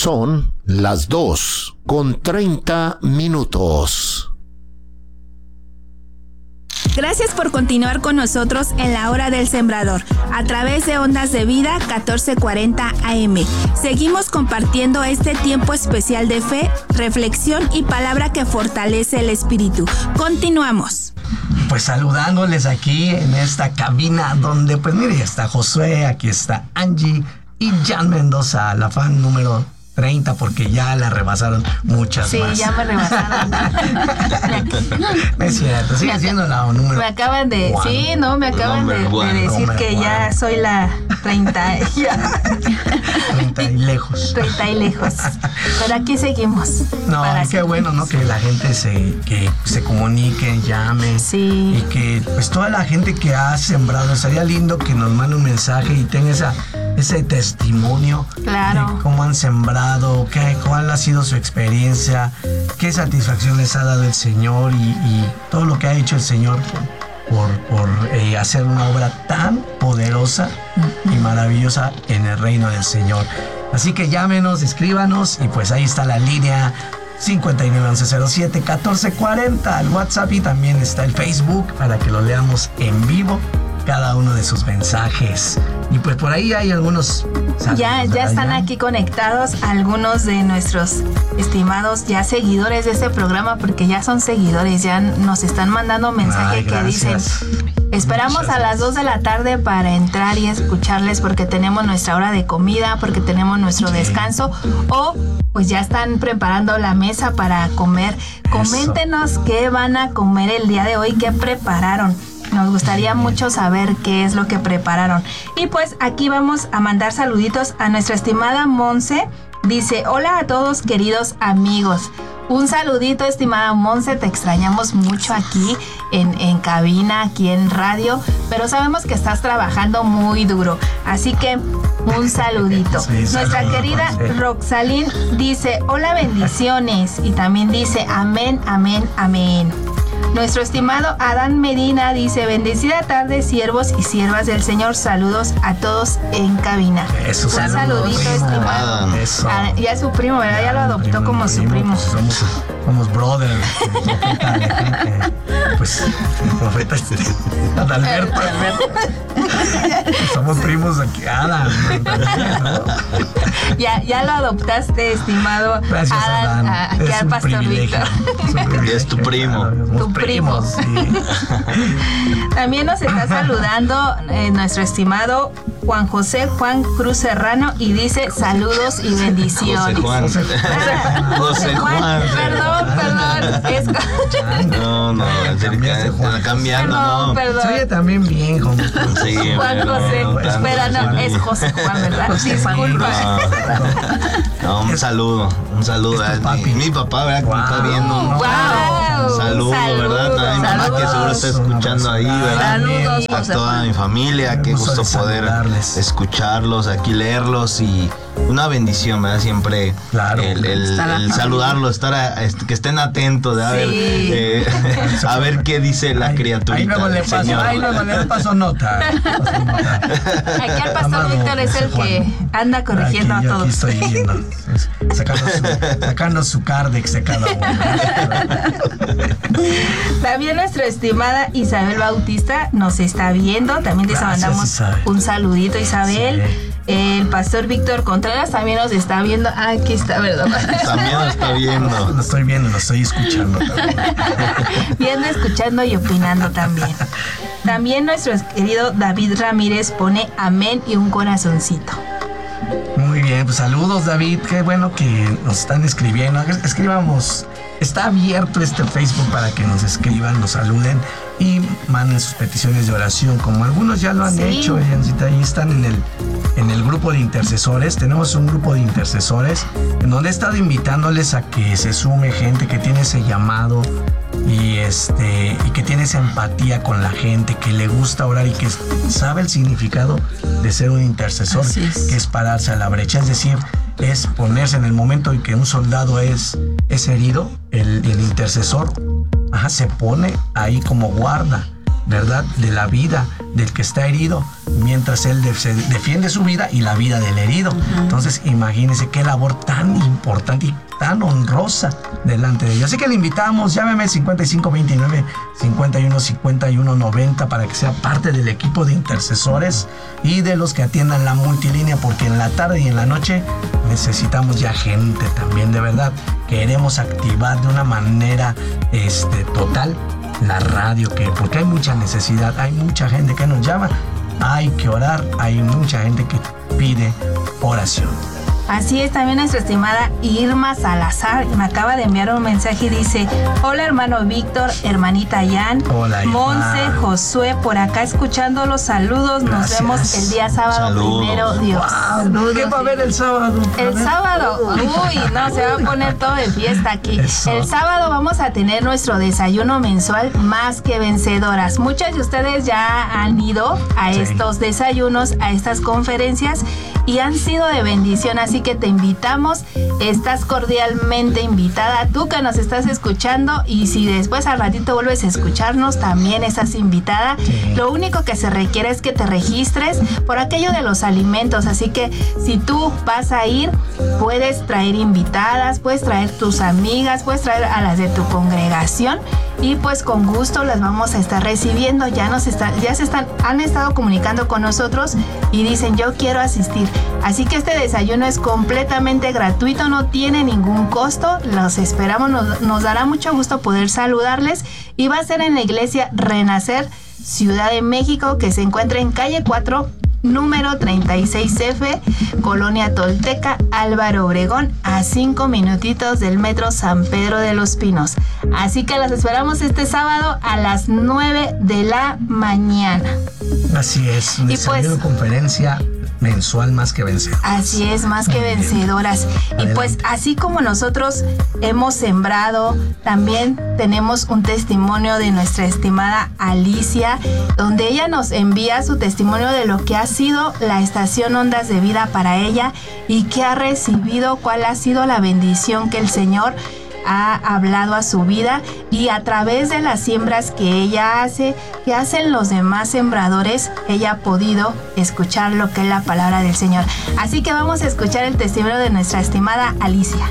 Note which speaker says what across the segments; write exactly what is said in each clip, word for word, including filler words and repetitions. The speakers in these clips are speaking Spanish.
Speaker 1: Son las dos con treinta minutos.
Speaker 2: Gracias por continuar con nosotros en la Hora del Sembrador, a través de Ondas de Vida catorce cuarenta A M. Seguimos compartiendo este tiempo especial de fe, reflexión y palabra que fortalece el espíritu. Continuamos.
Speaker 3: Pues saludándoles aquí en esta cabina donde, pues mire, está Josué, aquí está Angie y Jan Mendoza, la fan número treinta, porque ya la rebasaron muchas
Speaker 4: sí,
Speaker 3: más.
Speaker 4: Sí, ya me rebasaron.
Speaker 3: No es cierto, sigue siendo la número.
Speaker 4: Me acaban de, one. sí, no, me acaban de, de decir Number que one. Ya soy la treinta.
Speaker 3: treinta y lejos.
Speaker 4: treinta y lejos. Pero aquí seguimos.
Speaker 3: No, qué bueno, ¿no? Que la gente se, que se comunique, llame.
Speaker 4: Sí.
Speaker 3: Y que pues toda la gente que ha sembrado, estaría lindo que nos mande un mensaje y tenga esa, ese testimonio.
Speaker 4: Claro.
Speaker 3: De cómo han sembrado. ¿Qué, ¿Cuál ha sido su experiencia? ¿Qué satisfacción les ha dado el Señor? Y, y todo lo que ha hecho el Señor por, por, por eh, hacer una obra tan poderosa y maravillosa en el reino del Señor. Así que llámenos, escríbanos y pues ahí está la línea cincuenta y nueve, once, cero siete, catorce cuarenta, el WhatsApp, y también está el Facebook para que lo leamos en vivo, cada uno de sus mensajes. Y pues por ahí hay algunos saludos,
Speaker 4: ya ya están aquí conectados algunos de nuestros estimados ya seguidores de este programa, porque ya son seguidores, ya nos están mandando mensaje. Ay, que dicen: esperamos Muchas a las dos de la tarde para entrar y escucharles, porque tenemos nuestra hora de comida, porque tenemos nuestro sí. descanso, o pues ya están preparando la mesa para comer. Coméntenos Eso. qué van a comer el día de hoy, qué prepararon. Nos gustaría mucho saber qué es lo que prepararon. Y pues aquí vamos a mandar saluditos a nuestra estimada Monse. Dice: hola a todos, queridos amigos. Un saludito, estimada Monse, te extrañamos mucho aquí en, en cabina, aquí en radio, pero sabemos que estás trabajando muy duro, así que un saludito. Sí, Nuestra querida Roxalín dice: hola, bendiciones, y también dice: amén, amén, amén. Nuestro estimado Adán Medina dice: bendecida tarde, siervos y siervas del Señor. Saludos a todos en cabina.
Speaker 3: Eso,
Speaker 4: un saludito, primo, estimado.
Speaker 3: Eso.
Speaker 4: Ah, ya su primo, ¿verdad? Ya lo adoptó primo, como primo, su primo.
Speaker 3: Pues somos, somos brother. Pues el profeta este, Adalberto. Somos primos aquí. Adam, ¿no?
Speaker 4: ya, ya lo adoptaste, estimado.
Speaker 3: Gracias,
Speaker 4: Adán. A, aquí
Speaker 3: es
Speaker 4: al pastor Víctor.
Speaker 5: Es, es tu primo.
Speaker 4: Tu primo. Sí. También nos está saludando eh, nuestro estimado Juan José Juan Cruz Serrano, y dice: saludos y bendiciones.
Speaker 5: José Juan.
Speaker 4: José Juan. José Juan. Perdón, perdón. Es...
Speaker 5: No, no, está cambiando,
Speaker 4: perdón,
Speaker 5: no.
Speaker 4: Perdón.
Speaker 3: Soy también bien, Juan.
Speaker 5: Sí,
Speaker 4: Juan
Speaker 5: pero,
Speaker 4: José. No, Espera, no, es José Juan, ¿verdad? Disculpa.
Speaker 5: No, no, un saludo, un saludo. Es mi, mi papá, ¿verdad?
Speaker 3: Wow.
Speaker 5: Que me está viendo. Un,
Speaker 4: wow.
Speaker 5: un saludo, saludo, ¿verdad? A mi mamá que seguro está escuchando ahí, ¿verdad?
Speaker 4: Saludos,
Speaker 5: a toda mi familia, qué gusto poder escucharlos, aquí leerlos, y una bendición, ¿verdad? Siempre
Speaker 3: claro,
Speaker 5: el, el, el saludarlos, estar a, que estén atentos de a, sí. ver, eh, a ver qué dice la criaturita.
Speaker 3: Ahí luego le paso, ahí luego le paso nota. Paso nota.
Speaker 4: Aquí el pastor Víctor es el que anda corrigiendo
Speaker 3: aquí,
Speaker 4: a todos.
Speaker 3: Aquí estoy viendo, sacando su, sacando su cardex de cada uno.
Speaker 4: También nuestra estimada Isabel Bautista nos está viendo. También te mandamos Isabel. un saludito, Isabel. Sí. El pastor Víctor Contreras también nos está viendo. Ah, aquí está, ¿verdad?
Speaker 5: También nos está viendo.
Speaker 3: Lo estoy viendo, lo estoy escuchando también.
Speaker 4: Viendo, escuchando y opinando también. También nuestro querido David Ramírez pone amén y un corazoncito.
Speaker 3: Muy bien, pues saludos, David. Qué bueno que nos están escribiendo. Escribamos. Está abierto este Facebook para que nos escriban, nos saluden y manden sus peticiones de oración, como algunos ya lo han sí. hecho. Ahí están en el, en el grupo de intercesores. Tenemos un grupo de intercesores en donde he estado invitándoles a que se sume gente que tiene ese llamado y, este, y que tiene esa empatía con la gente, que le gusta orar y que sabe el significado de ser un intercesor,
Speaker 4: es.
Speaker 3: que es pararse a la brecha, es decir, es ponerse en el momento en que un soldado es, es herido, el, el intercesor ajá, se pone ahí como guarda ¿verdad? De la vida del que está herido, mientras él de, se defiende su vida y la vida del herido. Uh-huh. Entonces, imagínense qué labor tan importante y tan honrosa delante de Dios. Así que le invitamos, llámeme cincuenta y cinco veintinueve, cincuenta y uno cincuenta y uno noventa para que sea parte del equipo de intercesores y de los que atiendan la multilínea, porque en la tarde y en la noche necesitamos ya gente también, de verdad. Queremos activar de una manera este, total la radio, que porque hay mucha necesidad, hay mucha gente que nos llama, hay que orar, hay mucha gente que pide oración.
Speaker 4: Así es, también nuestra estimada Irma Salazar me acaba de enviar un mensaje y dice: hola hermano Víctor, hermanita Jan,
Speaker 3: hola,
Speaker 4: Monse, Josué, por acá escuchando los saludos.
Speaker 3: Gracias.
Speaker 4: Nos vemos el día sábado. Saludos. Primero Dios.
Speaker 3: Wow, no, ¿qué va a haber el sábado?
Speaker 4: El sábado, uy, no, se va a poner todo de fiesta aquí. Eso. El sábado vamos a tener nuestro desayuno mensual Más que Vencedoras. Muchas de ustedes ya han ido a sí. estos desayunos, a estas conferencias, y han sido de bendición, así que te invitamos, estás cordialmente invitada, tú que nos estás escuchando, y si después al ratito vuelves a escucharnos, también estás invitada. Sí. Lo único que se requiere es que te registres por aquello de los alimentos, así que si tú vas a ir, puedes traer invitadas, puedes traer tus amigas, puedes traer a las de tu congregación, y pues con gusto las vamos a estar recibiendo. Ya nos está, ya se están, han estado comunicando con nosotros y dicen: yo quiero asistir. Así que este desayuno es completamente gratuito, no tiene ningún costo. Los esperamos, nos, nos dará mucho gusto poder saludarles, y va a ser en la iglesia Renacer, Ciudad de México, que se encuentra en calle cuatro, número treinta y seis F, Colonia Tolteca, Álvaro Obregón, a cinco minutitos del metro San Pedro de los Pinos. Así que las esperamos este sábado a las nueve de la mañana.
Speaker 3: Así es, un desayuno, pues, conferencia mensual Más que Vencedoras.
Speaker 4: Así es, Más que Vencedoras. Y pues así como nosotros hemos sembrado, también tenemos un testimonio de nuestra estimada Alicia, donde ella nos envía su testimonio de lo que ha sido la estación Ondas de Vida para ella y que ha recibido, cuál ha sido la bendición que el Señor ha hablado a su vida, y a través de las siembras que ella hace, que hacen los demás sembradores, ella ha podido escuchar lo que es la palabra del Señor. Así que vamos a escuchar el testimonio de nuestra estimada Alicia.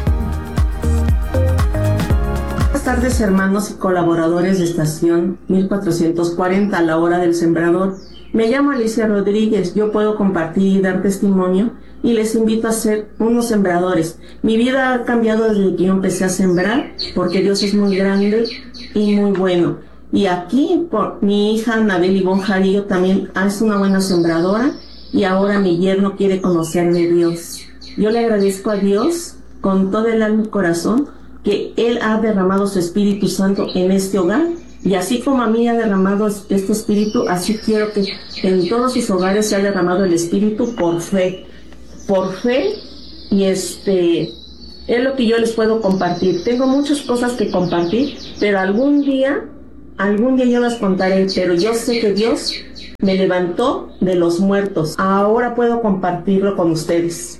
Speaker 6: Buenas tardes, hermanos y colaboradores de estación mil cuatrocientos cuarenta, La Hora del Sembrador. Me llamo Alicia Rodríguez, yo puedo compartir y dar testimonio, y les invito a ser unos sembradores. Mi vida ha cambiado desde que yo empecé a sembrar, porque Dios es muy grande y muy bueno. Y aquí, por mi hija Anabel Ivonne Jarillo también es una buena sembradora, y ahora mi yerno quiere conocer de Dios. Yo le agradezco a Dios con todo el alma y corazón que Él ha derramado su Espíritu Santo en este hogar. Y así como a mí ha derramado este Espíritu, así quiero que en todos sus hogares se ha derramado el Espíritu por fe. Por fe, y este es lo que yo les puedo compartir. Tengo muchas cosas que compartir, pero algún día, algún día yo las contaré. Pero yo sé que Dios me levantó de los muertos. Ahora puedo compartirlo con ustedes.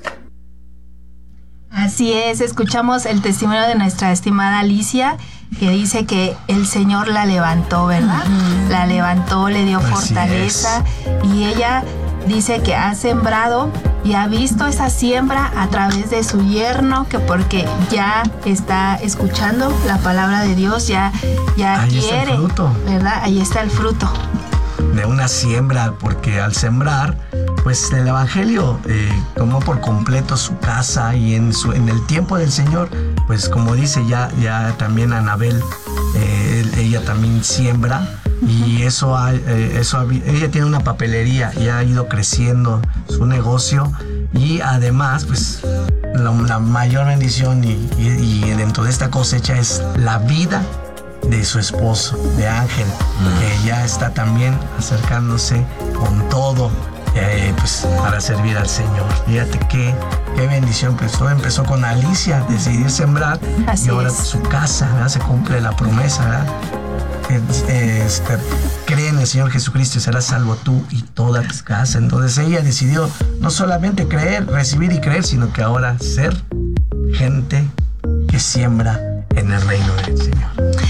Speaker 4: Así es, escuchamos el testimonio de nuestra estimada Alicia, que dice que el Señor la levantó, ¿verdad? Uh-huh. La levantó, le dio Así fortaleza es. Y ella dice que ha sembrado y ha visto esa siembra a través de su yerno, que porque ya está escuchando la palabra de Dios, ya, ya
Speaker 3: Ahí
Speaker 4: quiere,
Speaker 3: está el fruto.
Speaker 4: ¿verdad? Ahí está el fruto
Speaker 3: de una siembra, porque al sembrar, pues el Evangelio eh, tomó por completo su casa, y en, su, en el tiempo del Señor, pues como dice ya, ya también Anabel, eh, ella también siembra, y eso, ha, eh, eso ha, ella tiene una papelería y ha ido creciendo su negocio, y además pues la, la mayor bendición y, y, y dentro de esta cosecha es la vida de su esposo, de Ángel, mm. que ya está también acercándose con todo, eh, pues para servir al Señor. Fíjate qué, qué bendición, pues todo empezó con Alicia, decidir sembrar. Así y ahora es. Su casa, ¿verdad? Se cumple la promesa, ¿verdad? Este, cree en el Señor Jesucristo y serás salvo tú y toda tu casa. Entonces ella decidió no solamente creer, recibir y creer, sino que ahora ser gente que siembra en el reino del Señor.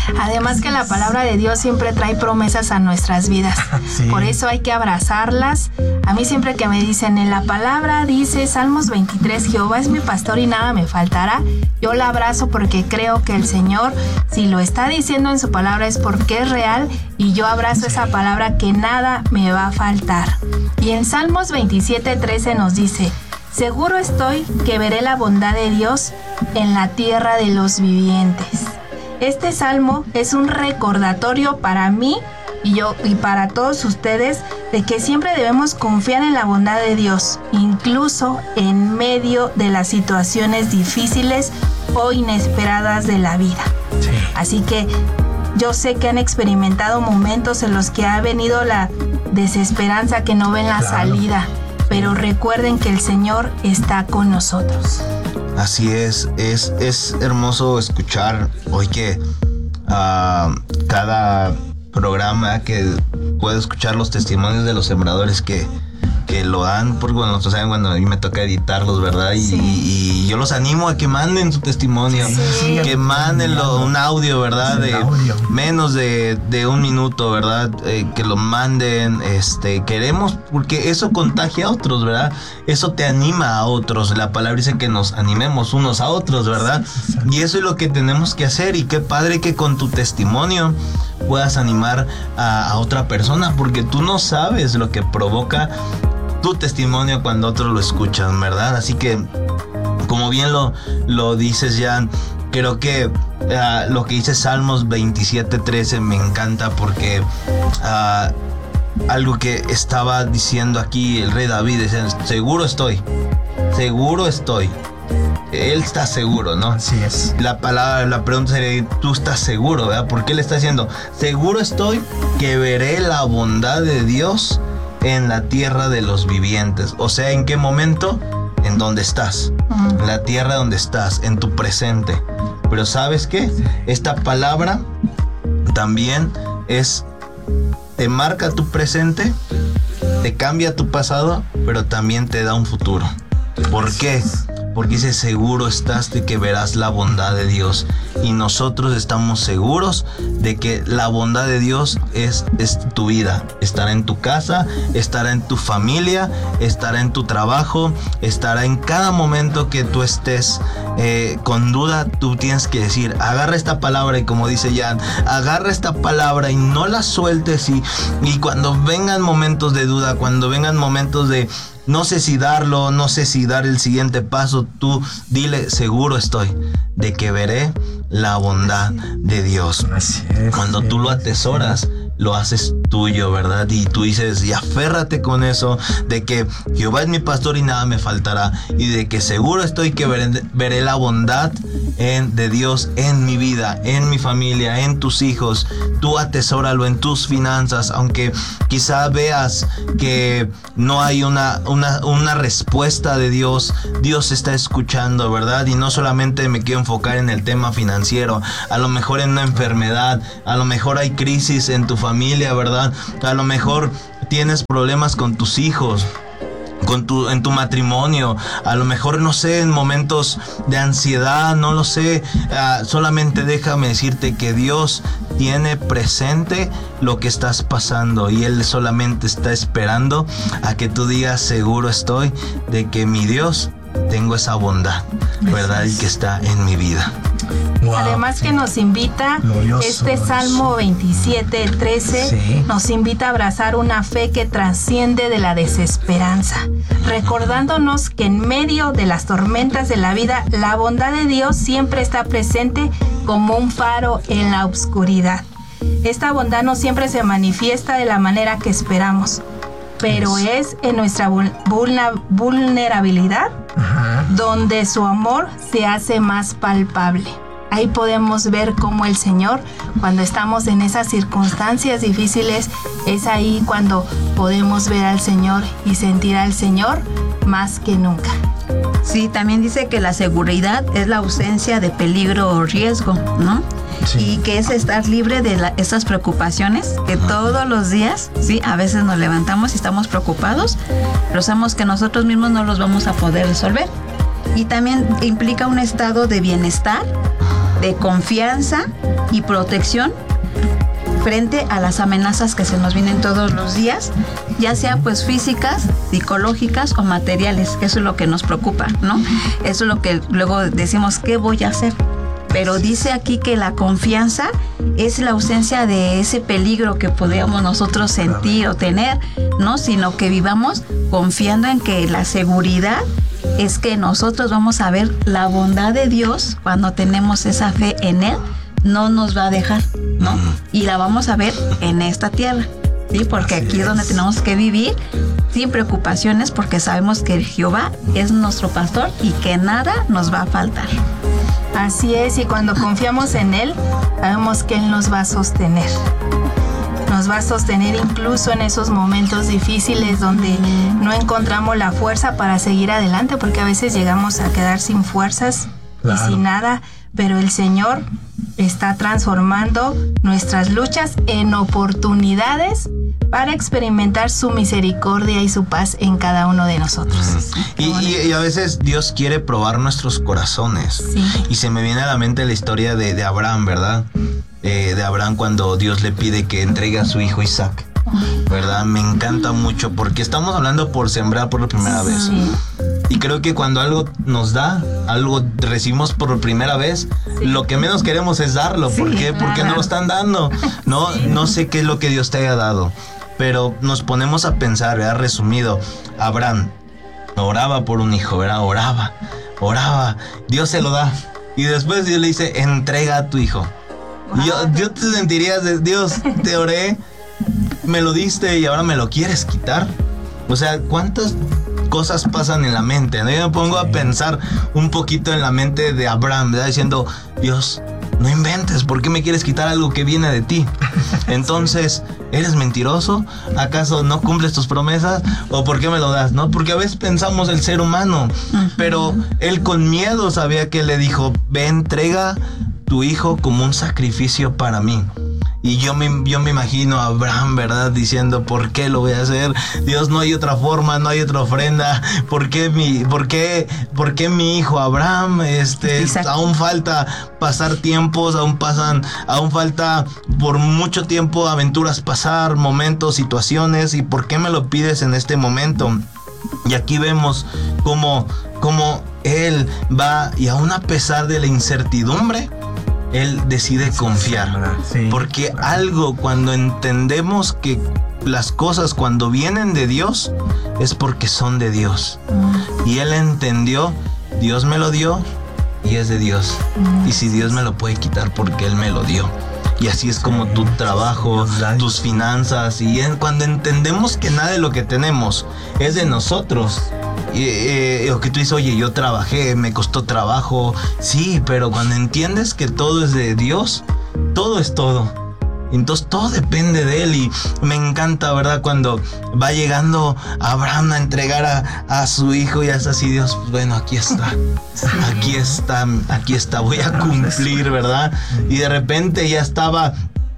Speaker 4: Además que la palabra de Dios siempre trae promesas a nuestras vidas. Sí. Por eso hay que abrazarlas. A mí siempre que me dicen, en la palabra dice Salmos veintitrés, Jehová es mi pastor y nada me faltará, yo la abrazo porque creo que el Señor, si lo está diciendo en su palabra, es porque es real, y yo abrazo sí. esa palabra, que nada me va a faltar. Y en Salmos veintisiete trece nos dice, seguro estoy que veré la bondad de Dios en la tierra de los vivientes. Este salmo es un recordatorio para mí y yo y para todos ustedes de que siempre debemos confiar en la bondad de Dios, incluso en medio de las situaciones difíciles o inesperadas de la vida. Sí. Así que yo sé que han experimentado momentos en los que ha venido la desesperanza, que no ven la claro. salida, pero recuerden que el Señor está con nosotros.
Speaker 5: Así es, es, es hermoso escuchar hoy que uh, cada programa que puedo escuchar los testimonios de los sembradores que, que lo dan, porque bueno, nosotros saben cuando a mí me toca editarlos, ¿verdad? Y, sí. y, y yo los animo a que manden su testimonio, sí. que manden lo, un audio, ¿verdad? Sí, de audio. menos de, de un minuto, ¿verdad? Eh, que lo manden, este, queremos, porque eso contagia a otros, ¿verdad? Eso te anima a otros. La palabra dice que nos animemos unos a otros, ¿verdad? Sí, y eso es lo que tenemos que hacer, y qué padre que con tu testimonio puedas animar a, a otra persona, porque tú no sabes lo que provoca tu testimonio cuando otros lo escuchan, ¿verdad? Así que, como bien lo, lo dices, Jan, creo que uh, lo que dice Salmos veintisiete trece me encanta, porque uh, algo que estaba diciendo aquí el rey David, dice, seguro estoy, seguro estoy. Él está seguro, ¿no?
Speaker 3: Así es.
Speaker 5: La palabra, la pregunta sería, ¿tú estás seguro, verdad? Porque él está diciendo, seguro estoy que veré la bondad de Dios en la tierra de los vivientes. O sea, ¿en qué momento? En donde estás. Uh-huh. En la tierra donde estás, en tu presente. Pero ¿sabes qué? Esta palabra también es, te marca tu presente, te cambia tu pasado, pero también te da un futuro. ¿Por qué? Porque dice, seguro estás de que verás la bondad de Dios. Y nosotros estamos seguros de que la bondad de Dios es, es tu vida. Estará en tu casa, estará en tu familia, estará en tu trabajo, estará en cada momento que tú estés eh, con duda. Tú tienes que decir, agarra esta palabra, y como dice Jan, agarra esta palabra y no la sueltes. Y, y cuando vengan momentos de duda, cuando vengan momentos de no sé si darlo, no sé si dar el siguiente paso, tú dile, seguro estoy de que veré la bondad de Dios. Cuando tú lo atesoras, lo haces tuyo, ¿verdad? Y tú dices, y aférrate con eso, de que Jehová es mi pastor y nada me faltará, y de que seguro estoy que veré, veré la bondad en, de Dios en mi vida, en mi familia, en tus hijos. Tú atesóralo en tus finanzas, aunque quizá veas que no hay una, una, una respuesta de Dios. Dios está escuchando, ¿verdad? Y no solamente me quiero enfocar en el tema financiero, a lo mejor en una enfermedad, a lo mejor hay crisis en tu familia, ¿verdad? A lo mejor tienes problemas con tus hijos, con tu, en tu matrimonio, a lo mejor, no sé, en momentos de ansiedad, no lo sé. Uh, solamente déjame decirte que Dios tiene presente lo que estás pasando, y Él solamente está esperando a que tú digas, seguro estoy de que mi Dios, tengo esa bondad, ¿verdad? Y que está en mi vida.
Speaker 4: Wow. Además que nos invita, glorioso, este Salmo veintisiete trece, sí. nos invita a abrazar una fe que trasciende de la desesperanza, recordándonos que en medio de las tormentas de la vida, la bondad de Dios siempre está presente como un faro en la oscuridad. Esta bondad no siempre se manifiesta de la manera que esperamos, pero es en nuestra vulnerabilidad, ajá, donde su amor se hace más palpable. Ahí podemos ver cómo el Señor, cuando estamos en esas circunstancias difíciles, es ahí cuando podemos ver al Señor y sentir al Señor más que nunca.
Speaker 7: Sí, también dice que la seguridad es la ausencia de peligro o riesgo, ¿no? Sí. Y que es estar libre de la, esas preocupaciones que todos los días, sí, a veces nos levantamos y estamos preocupados, pero sabemos que nosotros mismos no los vamos a poder resolver. Y también implica un estado de bienestar de confianza y protección frente a las amenazas que se nos vienen todos los días, ya sea pues físicas, psicológicas o materiales. Eso es lo que nos preocupa, ¿no? Eso es lo que luego decimos, ¿qué voy a hacer? Pero dice aquí que la confianza es la ausencia de ese peligro que podríamos nosotros sentir o tener, ¿no? Sino que vivamos confiando en que la seguridad es que nosotros vamos a ver la bondad de Dios cuando tenemos esa fe en Él. No nos va a dejar, ¿no? Y la vamos a ver en esta tierra, ¿sí? Porque
Speaker 3: Así
Speaker 7: aquí es donde tenemos que vivir sin preocupaciones, porque sabemos que Jehová es nuestro pastor y que nada nos va a faltar.
Speaker 4: Así es, y cuando confiamos en Él, sabemos que Él nos va a sostener. Nos va a sostener incluso en esos momentos difíciles donde no encontramos la fuerza para seguir adelante, porque a veces llegamos a quedar sin fuerzas
Speaker 3: Claro.
Speaker 4: y sin nada, pero el Señor está transformando nuestras luchas en oportunidades para experimentar su misericordia y su paz en cada uno de nosotros.
Speaker 5: Y, y, y a veces Dios quiere probar nuestros corazones.
Speaker 4: Sí.
Speaker 5: Y se me viene a la mente la historia de, de Abraham, ¿verdad? Eh, de Abraham cuando Dios le pide que entregue a su hijo Isaac, ¿verdad? Me encanta mucho porque estamos hablando por sembrar por la primera vez.
Speaker 4: Sí.
Speaker 5: Y creo que cuando algo nos da, algo recibimos por primera vez,
Speaker 4: Sí.
Speaker 5: lo que menos queremos es darlo. ¿Por
Speaker 7: Sí,
Speaker 5: qué? Porque
Speaker 4: claro.
Speaker 5: no lo están dando. No, no sé qué es lo que Dios te haya dado. Pero nos ponemos a pensar, ¿verdad? Resumido, Abraham oraba por un hijo, ¿verdad? Oraba, oraba. Dios se lo da. Y después Dios le dice, entrega a tu hijo. Y yo, yo te sentirías de Dios, te oré, me lo diste y ahora me lo quieres quitar. O sea, ¿cuántas cosas pasan en la mente, ¿no? Yo me pongo a pensar un poquito en la mente de Abraham, ¿verdad? Diciendo, Dios, no inventes, ¿por qué me quieres quitar algo que viene de ti? Entonces, ¿eres mentiroso? ¿Acaso no cumples tus promesas? ¿O por qué me lo das? ¿No? Porque a veces pensamos el ser humano, pero él con miedo sabía que le dijo, ve, entrega tu hijo como un sacrificio para mí. Y yo me, yo me imagino a Abraham, ¿verdad? Diciendo, ¿por qué lo voy a hacer? Dios, no hay otra forma, no hay otra ofrenda. ¿Por qué mi, por qué, por qué mi hijo Abraham? Este,
Speaker 7: Exacto.
Speaker 5: aún falta pasar tiempos, aún pasan, aún falta por mucho tiempo aventuras pasar, momentos, situaciones. ¿Y por qué me lo pides en este momento? Y aquí vemos cómo, cómo él va, y aún a pesar de la incertidumbre, él decide confiar,
Speaker 3: Sí.
Speaker 5: porque algo, cuando entendemos que las cosas cuando vienen de Dios es porque son de Dios, y él entendió, Dios me lo dio y es de Dios, y si Dios me lo puede quitar porque él me lo dio. Y así es como tu trabajo, tus finanzas, y en, cuando entendemos que nada de lo que tenemos es de nosotros, y, eh, o que tú dices, oye, yo trabajé, me costó trabajo, sí, pero cuando entiendes que todo es de Dios, todo es todo. Entonces todo depende de él, y me encanta, ¿verdad? Cuando va llegando Abraham a entregar a, a su hijo, y es así, Dios, bueno, aquí está, aquí está, aquí está, voy a cumplir, ¿verdad? Y de repente ya estaba,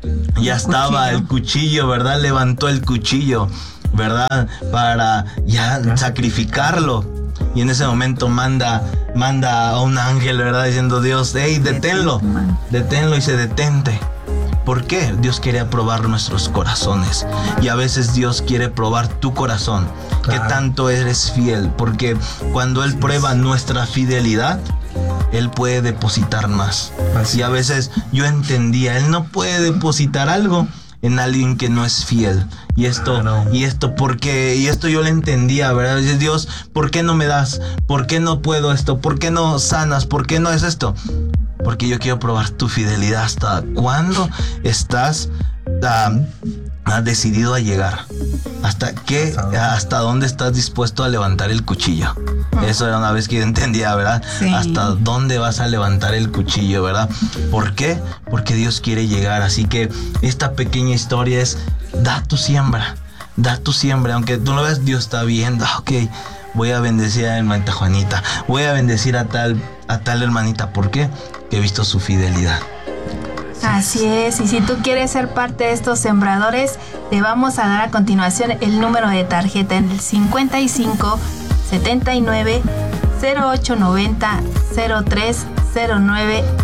Speaker 5: ya estaba el cuchillo, ¿verdad? Levantó el cuchillo, ¿verdad? Para ya sacrificarlo. Y en ese momento manda, manda a un ángel, ¿verdad? Diciendo, Dios, hey, deténlo, deténlo, y se detente. ¿Por qué? Dios quiere probar nuestros corazones, y a veces Dios quiere probar tu corazón,
Speaker 3: Claro.
Speaker 5: que tanto eres fiel, porque cuando Él prueba nuestra fidelidad, Él puede depositar más.
Speaker 3: Así
Speaker 5: Y a veces yo entendía, Él no puede depositar algo en alguien que no es fiel. Y esto,
Speaker 3: Claro.
Speaker 5: y esto, porque, y esto yo lo entendía, ¿verdad? Dices, Dios, ¿por qué no me das? ¿Por qué no puedo esto? ¿Por qué no sanas? ¿Por qué no es esto? Porque yo quiero probar tu fidelidad. ¿Hasta cuándo estás uh, uh, decidido a llegar? ¿Hasta qué, hasta dónde estás dispuesto a levantar el cuchillo? Eso era una vez que yo entendía, ¿verdad?
Speaker 7: Sí.
Speaker 5: ¿Hasta dónde vas a levantar el cuchillo, verdad? ¿Por qué? Porque Dios quiere llegar. Así que esta pequeña historia es, da tu siembra, da tu siembra. Aunque tú lo veas, Dios está viendo, ok, voy a bendecir a hermanita Juanita, voy a bendecir a tal, a tal hermanita. ¿Por qué? Que he visto su fidelidad.
Speaker 4: Así es, y si tú quieres ser parte de estos sembradores, te vamos a dar a continuación el número de tarjeta en el cincuenta y cinco, setenta y nueve, cero ocho noventa, cero tres cero nueve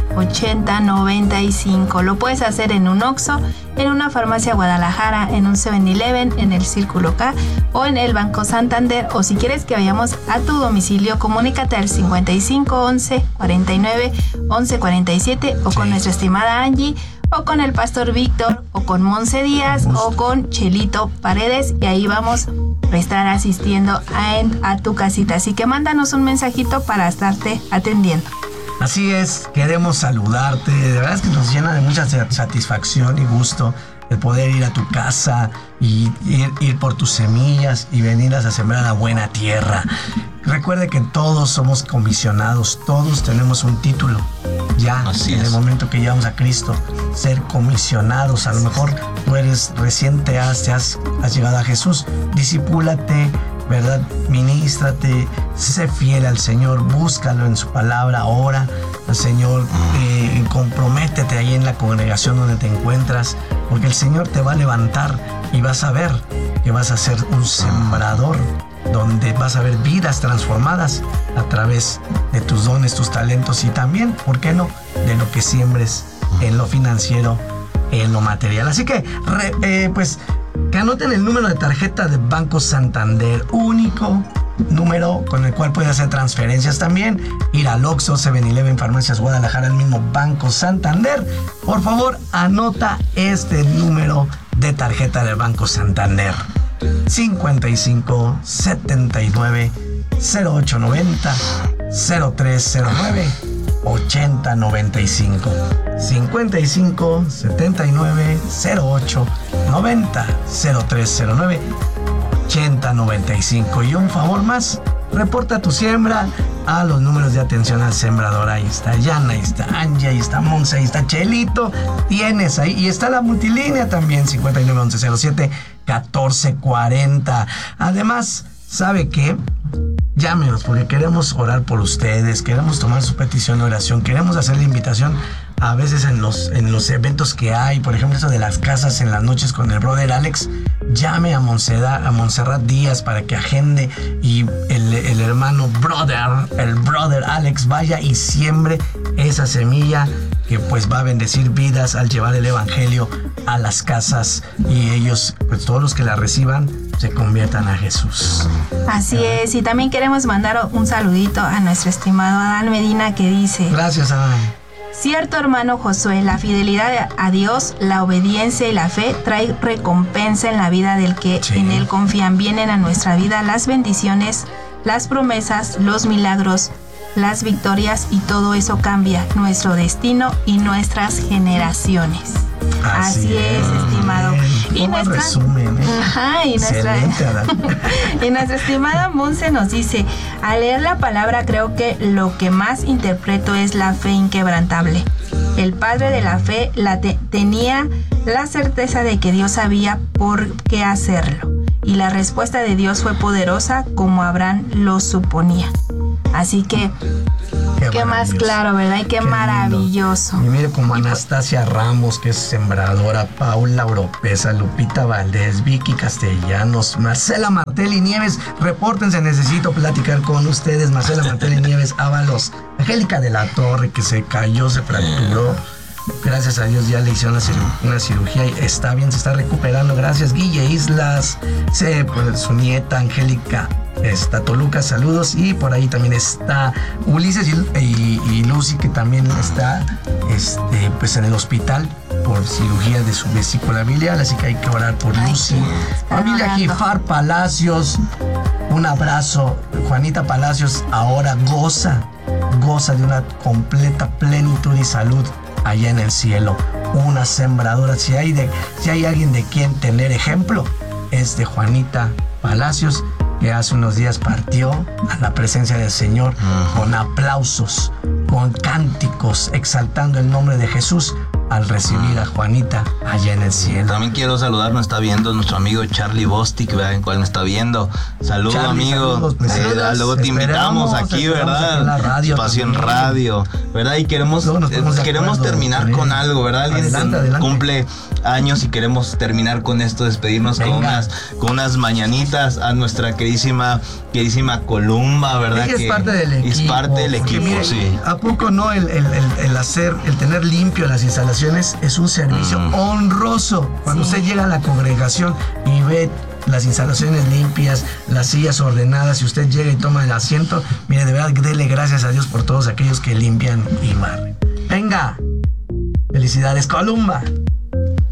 Speaker 4: ochenta noventa y cinco. Lo puedes hacer en un Oxxo, en una farmacia Guadalajara, en un seven eleven, en el Círculo K o en el Banco Santander. O si quieres que vayamos a tu domicilio, comunícate al cincuenta y cinco once cuarenta y nueve once cuarenta y siete o con nuestra estimada Angie, o con el Pastor Víctor, o con Monse Díaz, o con Chelito Paredes, y ahí vamos a estar asistiendo a, en, a tu casita. Así que mándanos un mensajito para estarte atendiendo.
Speaker 3: Así es, queremos saludarte. De verdad es que nos llena de mucha satisfacción y gusto el poder ir a tu casa y ir, ir por tus semillas y venirlas a sembrar a la buena tierra. Recuerde que todos somos comisionados, todos tenemos un título. Ya, Así en es. el momento que llegamos a Cristo, ser comisionados. A lo mejor tú eres recién te has, te has, has llegado a Jesús. Discipúlate, ¿verdad? Ministrate, sé fiel al Señor, búscalo en su palabra, ora al Señor, eh, comprométete ahí en la congregación donde te encuentras, porque el Señor te va a levantar y vas a ver que vas a ser un sembrador, donde vas a ver vidas transformadas a través de tus dones, tus talentos y también, ¿por qué no?, de lo que siembres en lo financiero, en lo material. Así que, re, eh, pues, que anoten el número de tarjeta de Banco Santander, único número con el cual puedes hacer transferencias también, ir al Oxxo, seven eleven, Farmacias Guadalajara, el mismo Banco Santander. Por favor, anota este número de tarjeta del Banco Santander: cincuenta y cinco setenta y nueve cero ocho noventa cero tres cero nueve ochenta noventa y cinco. cincuenta y cinco setenta y nueve cero ocho noventa cero tres cero nueve ochenta noventa y cinco. Y un favor más, reporta tu siembra a los números de atención al sembrador. Ahí está Yana, ahí está Angie, ahí está Monse, ahí está Chelito. Tienes ahí, y está la multilínea también, cincuenta y nueve once cero siete catorce cuarenta. Además, ¿sabe qué? Llámenos, porque queremos orar por ustedes, queremos tomar su petición de oración, queremos hacer la invitación a veces en los, en los eventos que hay, por ejemplo, eso de las casas en las noches con el brother Alex. Llame a Montserrat, a Montserrat Díaz para que agende y el, el hermano brother, el brother Alex, vaya y siembre esa semilla que pues va a bendecir vidas al llevar el evangelio a las casas y ellos, pues todos los que la reciban, se conviertan a Jesús.
Speaker 4: Así es, y también queremos mandar un saludito a nuestro estimado Adán Medina, que dice:
Speaker 3: gracias, Adán.
Speaker 4: Cierto, hermano Josué, la fidelidad a Dios, la obediencia y la fe trae recompensa en la vida del que sí. en él confían. Vienen a nuestra vida las bendiciones, las promesas, los milagros, las victorias, y todo eso cambia nuestro destino y nuestras generaciones. Así, Así es, es, estimado.
Speaker 3: Y nuestra, resumen, ¿eh?
Speaker 4: Ajá, y nuestra, y nuestra estimada Monse nos dice: al leer la palabra creo que lo que más interpreto es la fe inquebrantable. El padre de la fe la te, tenía la certeza de que Dios sabía por qué hacerlo, y la respuesta de Dios fue poderosa como Abraham lo suponía. Así que qué, qué más claro, ¿verdad? Y qué, qué maravilloso.
Speaker 3: Lindo. Y mire, como Anastasia Ramos, que es sembradora, Paula Oropesa, Lupita Valdés, Vicky Castellanos, Marcela Martelli Nieves, repórtense, necesito platicar con ustedes. Marcela Martelli Nieves, Ábalos, Angélica de la Torre, que se cayó, se fracturó. Gracias a Dios ya le hicieron una, ciru- una cirugía y está bien, se está recuperando. Gracias, Guille Islas, se, pues, su nieta Angélica está Toluca, saludos. Y por ahí también está Ulises y, y, y Lucy, que también está este, pues en el hospital por cirugía de su vesícula biliar, así que hay que orar por Lucy. Familia Gifar Palacios, un abrazo. Juanita Palacios ahora goza, goza de una completa plenitud y salud allá en el cielo. Una sembradora. Si hay, de, si hay alguien de quien tener ejemplo, es de Juanita Palacios, que hace unos días partió a la presencia del Señor uh-huh. con aplausos, con cánticos, exaltando el nombre de Jesús al recibir a Juanita allá en el cielo.
Speaker 5: También quiero saludar, nos está viendo nuestro amigo Charlie Bostic, ¿verdad? En cual me está viendo. Saludos, amigo. Saludos, pues, eh, saludos. Luego te invitamos aquí, ¿verdad?
Speaker 3: En la radio,
Speaker 5: Espacio en radio, ¿verdad? Y queremos, eh, queremos terminar con algo, ¿verdad? Alguien adelante, adelante. cumple años y queremos terminar con esto, despedirnos con unas, con unas mañanitas a nuestra queridísima, queridísima Columba, ¿verdad?
Speaker 3: Ella
Speaker 5: que
Speaker 3: es parte del equipo.
Speaker 5: Es parte del equipo,
Speaker 3: mire,
Speaker 5: sí.
Speaker 3: ¿A poco no el, el, el, el hacer, el tener limpio las instalaciones es un servicio mm. honroso? Cuando sí. usted llega a la congregación y ve las instalaciones limpias, las sillas ordenadas, y usted llega y toma el asiento, mire, de verdad, dele gracias a Dios por todos aquellos que limpian y barren. Venga, felicidades, Columba.